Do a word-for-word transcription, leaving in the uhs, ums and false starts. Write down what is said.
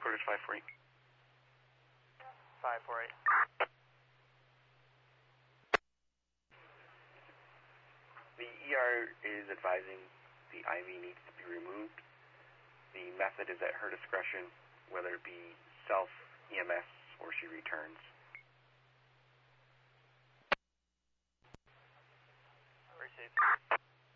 quarters five four eight. five four eight. The E R is advising the I V needs to be removed. The method is at her discretion, whether it be self, E M S, or she returns.